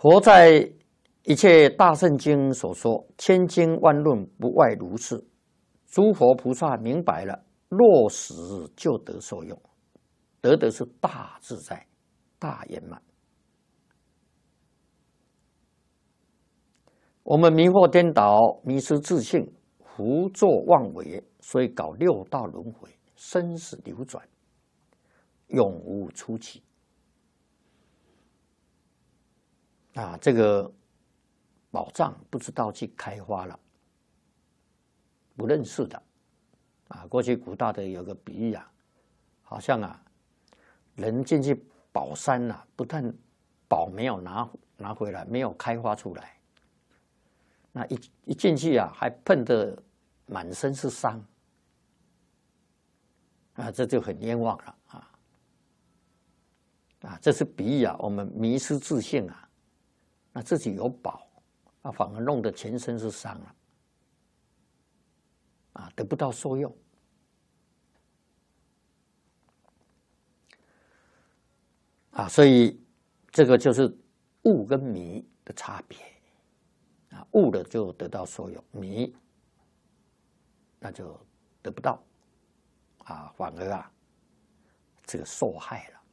佛在一切大圣经所说，千经万论不外如是。诸佛菩萨明白了，落实就得受用，得的是大自在、大圆满。我们迷惑颠倒，迷失自性，胡作妄为，所以搞六道轮回，生死流转，永无出期。这个宝藏不知道去开发了，不认识的过去古大德有个比喻好像人进去宝山不但宝没有拿回来，没有开发出来，那一进去还碰得满身是伤这就很冤枉了这是比喻我们迷失自性那自己有宝反而弄得全身是伤了得不到受用所以这个就是悟跟迷的差别悟了就得到受用，迷那就得不到反而这个受害了。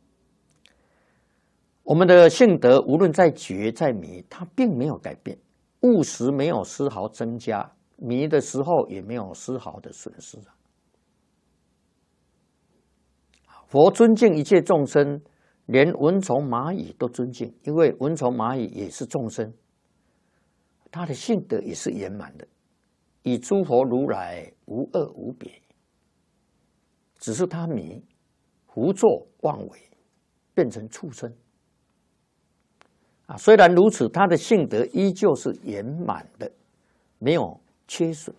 我们的性德无论在觉在迷，它并没有改变，悟时没有丝毫增加，迷的时候也没有丝毫的损失佛尊敬一切众生，连蚊虫蚂蚁都尊敬，因为蚊虫蚂蚁也是众生，他的性德也是圆满的，与诸佛如来无二无别，只是他迷胡作妄为，变成畜生虽然如此，他的性德依旧是圆满的，没有缺损，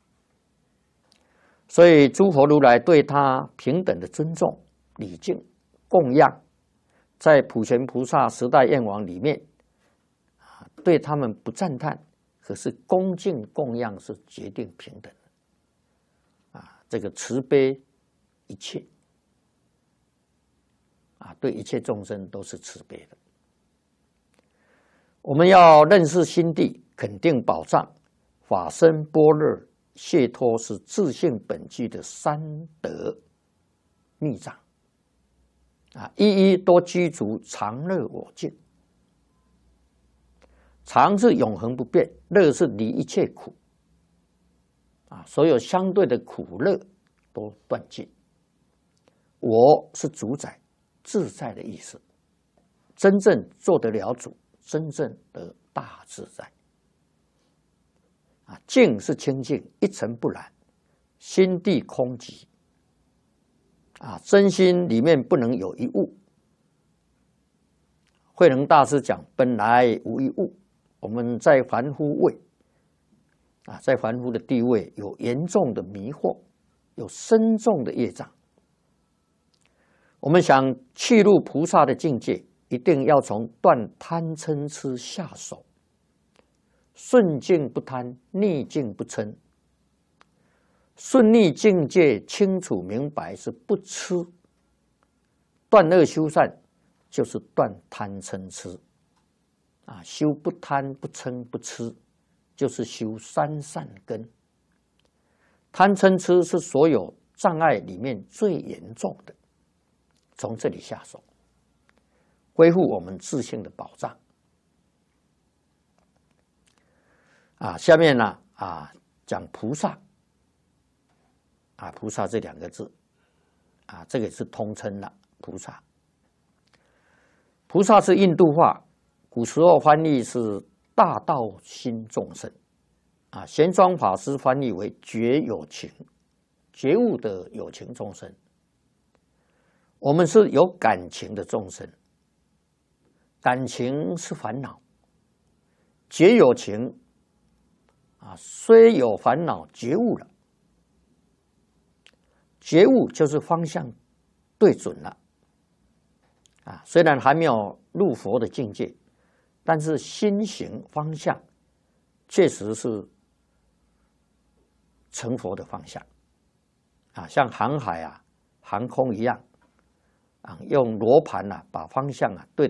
所以诸佛如来对他平等的尊重、礼敬、供养，在普贤菩萨十大愿王里面对他们不赞叹，可是恭敬供养是决定平等的这个慈悲一切对一切众生都是慈悲的。我们要认识心地，肯定宝藏，法身般若解脱是自性本具的三德密藏一一都具足常乐我净。常是永恒不变，乐是离一切苦所有相对的苦乐都断尽。我是主宰自在的意思，真正做得了主，真正得大自在净是清净，一尘不染，心地空寂真心里面不能有一物。慧能大师讲本来无一物，我们在凡夫位在凡夫的地位有严重的迷惑，有深重的业障。我们想去入菩萨的境界，一定要从断贪嗔痴下手，顺境不贪，逆境不嗔。顺逆境界清楚明白是不痴，断恶修善就是断贪嗔痴修不贪不嗔不痴，就是修三善根。贪嗔痴是所有障碍里面最严重的，从这里下手，恢复我们自性的宝藏下面讲菩萨菩萨这两个字这个也是通称了。菩萨是印度话，古时候翻译是大道心众生玄奘法师翻译为觉有情，觉悟的有情众生。我们是有感情的众生，感情是烦恼，觉有情虽有烦恼，觉悟了，觉悟就是方向对准了虽然还没有入佛的境界，但是心行方向确实是成佛的方向像航海航空一样用罗盘把方向对